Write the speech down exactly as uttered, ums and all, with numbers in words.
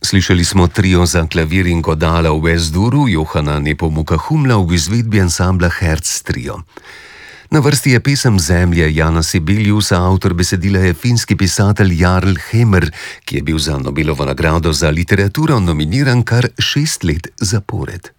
Slišali smo trio za klavir in godala v es-duru Johana Nepomuka Humla v izvedbi ansambla Herz Trio. Na vrsti je pesem Zemlje Jana Sibeliusa, avtor besedila je finski pisatelj Jarl Hemer, ki je bil za Nobelovo nagrado za literaturo nominiran kar šest let zapored.